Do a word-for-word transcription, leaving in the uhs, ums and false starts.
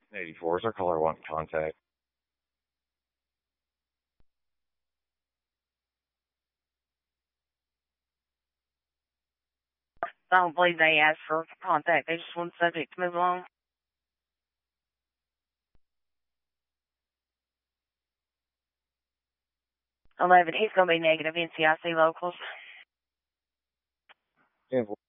eighty-four is our caller want contact. I don't believe they asked for contact. They just want the subject to move along. eleven, he's going to be negative N C I C locals. Yeah,